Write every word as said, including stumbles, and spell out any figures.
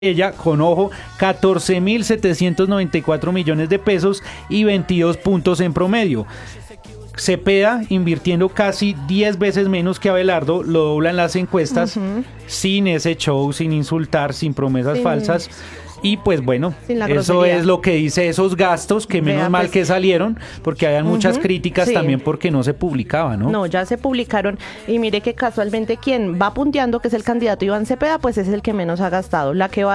ella, con ojo, catorce mil setecientos noventa y cuatro millones de pesos y veintidós puntos en promedio. Cepeda, invirtiendo casi diez veces menos que Abelardo, lo dobla en las encuestas, uh-huh. sin ese show, sin insultar, sin promesas sí. falsas. Y pues bueno, eso es lo que dice esos gastos, que menos Vea, mal pues, que salieron, porque habían muchas uh-huh, críticas sí. también porque no se publicaba, ¿no? No, ya se publicaron, y mire que casualmente quien va punteando, que es el candidato Iván Cepeda, pues es el que menos ha gastado. La que va